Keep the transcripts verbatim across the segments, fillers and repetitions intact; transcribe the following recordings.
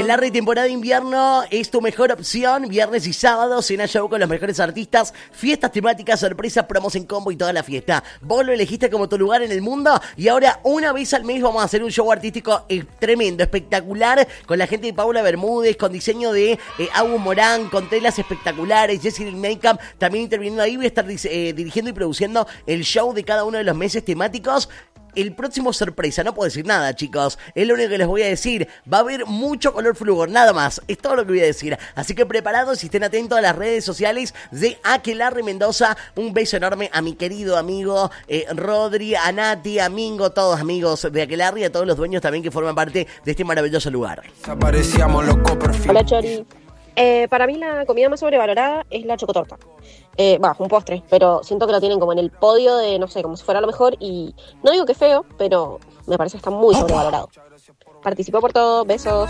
Aquelarre temporada de invierno es tu mejor opción. Viernes y sábado, cena show con los mejores artistas, fiestas temáticas, sorpresas, promos en combo y toda la fiesta. Vos lo elegiste como tu lugar en el mundo y ahora una vez al mes vamos a hacer un show artístico eh, tremendo, espectacular, con la gente de Paula Bermúdez, con diseño de eh, Agus Morán, con telas espectaculares, Jessie del Makeup también interviniendo ahí. Voy a estar eh, dirigiendo y produciendo el show de cada uno de los meses temáticos. El próximo sorpresa, no puedo decir nada, chicos. Es lo único que les voy a decir. Va a haber mucho color flúor, nada más. Es todo lo que voy a decir. Así que preparados y estén atentos a las redes sociales de Aquelarre Mendoza. Un beso enorme a mi querido amigo eh, Rodri, a Nati, a Mingo, todos amigos de Aquelarre y a todos los dueños también que forman parte de este maravilloso lugar. Aparecíamos los Copperfield. Hola, Chori. Eh, para mí la comida más sobrevalorada es la chocotorta. Eh, bah, un postre, pero siento que lo tienen como en el podio de, no sé, como si fuera lo mejor. Y no digo que es feo, pero me parece que está muy sobrevalorado. Participó por todo, besos.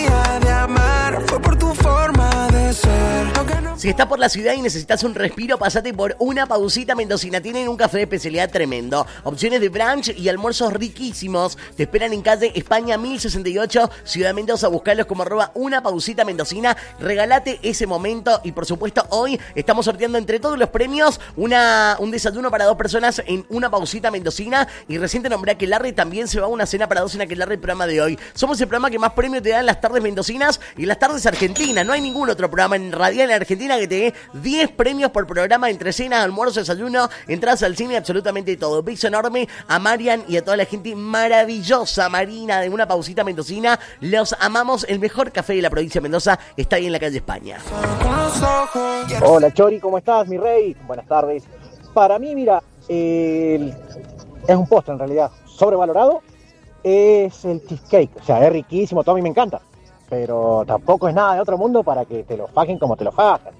Si estás por la ciudad y necesitas un respiro, pasate por Una Pausita Mendocina. Tienen un café de especialidad tremendo. Opciones de brunch y almuerzos riquísimos. Te esperan en calle España mil sesenta y ocho, Ciudad Mendoza. Buscalos como arroba Una Pausita Mendocina. Regalate ese momento. Y por supuesto, hoy estamos sorteando entre todos los premios una, un desayuno para dos personas en Una Pausita Mendocina. Y recién te nombré a Aquelarre. También se va una cena para dos en Aquelarre, el programa de hoy. Somos el programa que más premios te da en las tardes mendocinas y en las tardes argentinas. No hay ningún otro programa en radial en Argentina que te dé diez premios por programa entre cena, almuerzo, desayuno, entradas al cine, absolutamente todo. Beso enorme a Marian y a toda la gente maravillosa, Marina, de Una Pausita Mendocina. Los amamos. El mejor café de la provincia de Mendoza está ahí en la calle España. Hola, Chori, ¿cómo estás, mi rey? Buenas tardes. Para mí, mira, eh, es un postre en realidad sobrevalorado. Es el cheesecake, o sea, es riquísimo, todo a mí me encanta, pero tampoco es nada de otro mundo para que te lo fajen como te lo fajan.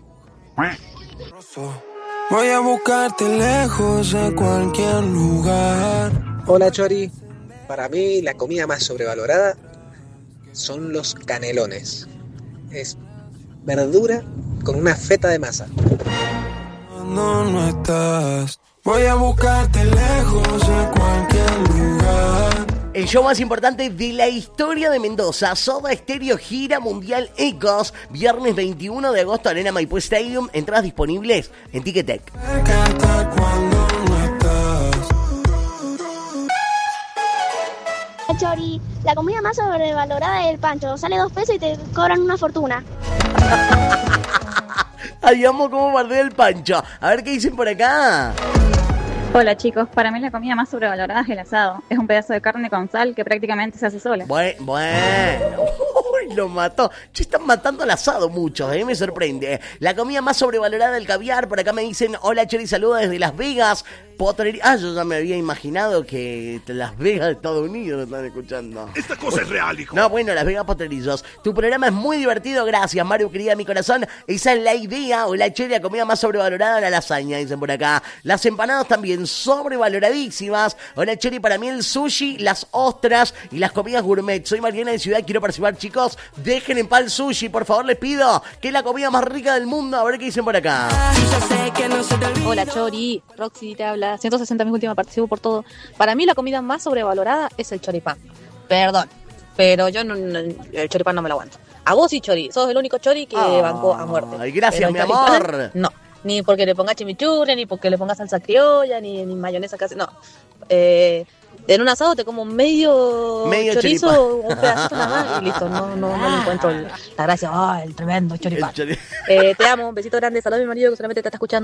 Voy a buscarte lejos a cualquier lugar. Hola, Chori. Para mí la comida más sobrevalorada son los canelones. Es verdura con una feta de masa. No, no estás. Voy a buscarte lejos a cualquier lugar. El show más importante de la historia de Mendoza, Soda Stereo Gira Mundial Ecos, viernes veintiuno de agosto, Arena Maipú Stadium, entradas disponibles en Ticketek. Chori, la comida más sobrevalorada es el pancho, sale dos pesos y te cobran una fortuna. Ay, amo cómo bardea el pancho. A ver qué dicen por acá. Hola chicos, para mí la comida más sobrevalorada es el asado. Es un pedazo de carne con sal que prácticamente se hace sola. Bueno, bueno. Uy, lo mató. Che, están matando al asado muchos, ¿eh? Me sorprende. La comida más sobrevalorada, el caviar. Por acá me dicen, hola Chori, saludos desde Las Vegas. Potrería. Ah, yo ya me había imaginado que Las Vegas de Estados Unidos lo están escuchando. Esta cosa es real, hijo. No, bueno, Las Vegas Potrerillos. Tu programa es muy divertido, gracias, Mario, querida mi corazón. Esa es la idea. Hola Chori, la comida más sobrevalorada, la lasaña, dicen por acá. Las empanadas también sobrevaloradísimas. Hola Chori, para mí el sushi, las ostras y las comidas gourmet. Soy Mariana de Ciudad, quiero participar, chicos. Dejen en paz el sushi, por favor, les pido. Que es la comida más rica del mundo. A ver qué dicen por acá. Hola Chori, Roxy te habla. ciento sesenta mil última, participo por todo. Para mí la comida más sobrevalorada es el choripán. Perdón, pero yo no, no, el choripán no me lo aguanto. A vos sí, Chori, sos el único Chori que oh, bancó a muerte. Ay, gracias, mi amor. No, ni porque le pongas chimichurri, ni porque le pongas salsa criolla, ni, ni mayonesa casi, no. Eh, en un asado te como medio, medio chorizo, choripán. un pedacito nada más y listo. No, no, no le encuentro el, la gracia. Oh, el tremendo choripán. El chori... eh, te amo, un besito grande, saludos a mi marido que solamente te está escuchando.